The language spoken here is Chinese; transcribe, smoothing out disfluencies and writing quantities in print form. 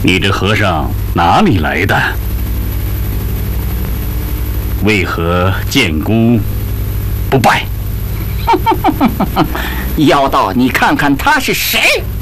你这和尚哪里来的？为何见姑不拜？ 妖道，你看看他是谁？